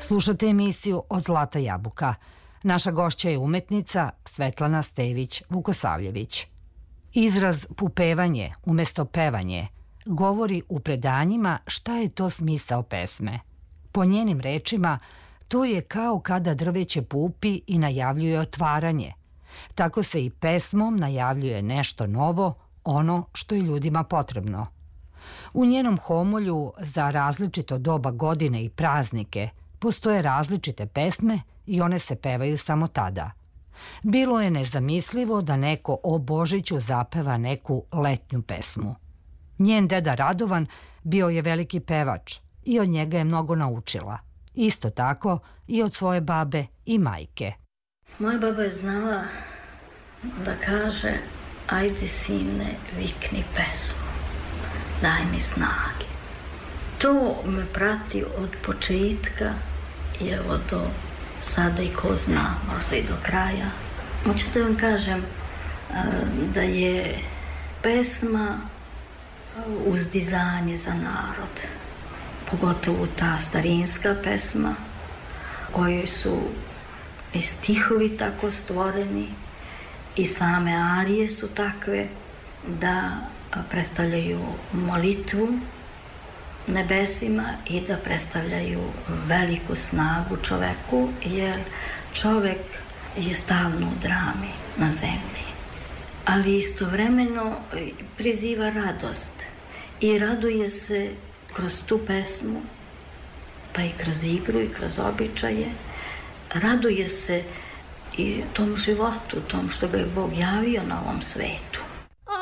Slušate emisiju Od zlata jabuka. Naša gošća je umetnica Svetlana Stević-Vukosavljević. Izraz pupevanje umesto pevanje govori u predanjima šta je to smisao pesme. Po njenim rečima, to je kao kada drveće pupi i najavljuje otvaranje. Tako se i pesmom najavljuje nešto novo, ono što je ljudima potrebno. U njenom homolju za različito doba godine i praznike postoje različite pesme i one se pevaju samo tada. Bilo je nezamislivo da neko o Božiću zapeva neku letnju pesmu. Njen deda Radovan bio je veliki pevač i od njega je mnogo naučila. Isto tako i od svoje babe i majke. Moja baba je znala da kaže: ajde sine, vikni pesmu, daj mi snage. To me prati od početka i evo do sada i ko zna, možda i do kraja. Hoću da vam kažem da je pesma uzdizanje za narod. Pogotovo ta starinska pesma, kojoj su i stihovi tako stvoreni i same arije su takve da predstavljaju molitvu nebesima i da predstavljaju veliku snagu čoveku, jer čovek je stalno u drami na zemlji. Ali istovremeno priziva radost i raduje se kroz tu pesmu, pa i kroz igru i kroz običaje. Raduje se i tom životu, tom što ga je Bog javio na ovom svetu.